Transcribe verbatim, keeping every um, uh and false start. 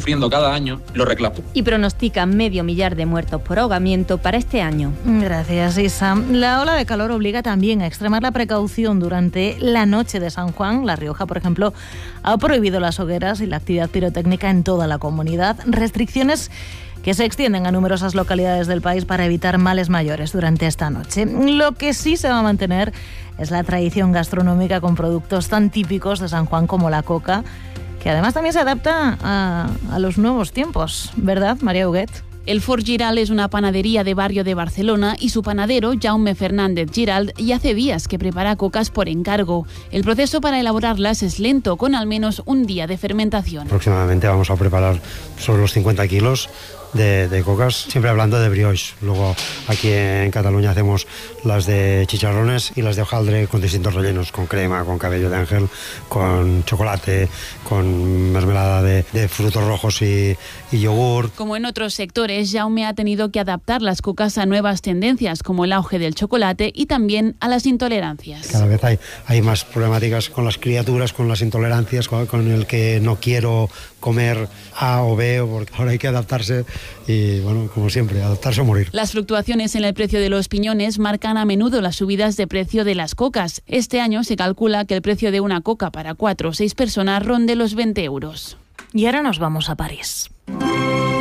sufriendo cada año, lo reclamo. Y pronostican medio millar de muertos por ahogamiento para este año. Gracias, Isa. La ola de calor obliga también a extremar la precaución durante la noche de San Juan. La Rioja, por ejemplo, ha prohibido las hogueras y la actividad pirotécnica en toda la comunidad. Restricciones que se extienden a numerosas localidades del país para evitar males mayores durante esta noche. Lo que sí se va a mantener es la tradición gastronómica con productos tan típicos de San Juan como la coca, que además también se adapta a, a los nuevos tiempos, ¿verdad, María Huguet? El Forn Giral es una panadería de barrio de Barcelona y su panadero, Jaume Fernández Giralt, ya hace días que prepara cocas por encargo. El proceso para elaborarlas es lento, con al menos un día de fermentación. Aproximadamente vamos a preparar sobre los cincuenta kilos de, de cocas, siempre hablando de brioche. Luego aquí en Cataluña hacemos las de chicharrones y las de hojaldre con distintos rellenos, con crema, con cabello de ángel, con chocolate, con mermelada de, de frutos rojos y, y yogur. Como en otros sectores, Jaume ha tenido que adaptar las cocas a nuevas tendencias, como el auge del chocolate y también a las intolerancias. Cada vez hay, hay más problemáticas con las criaturas, con las intolerancias, con, con el que no quiero comer A o B, porque ahora hay que adaptarse y, bueno, como siempre, adaptarse o morir. Las fluctuaciones en el precio de los piñones marcan a menudo las subidas de precio de las cocas. Este año se calcula que el precio de una coca para cuatro o seis personas ronde los veinte euros. Y ahora nos vamos a París.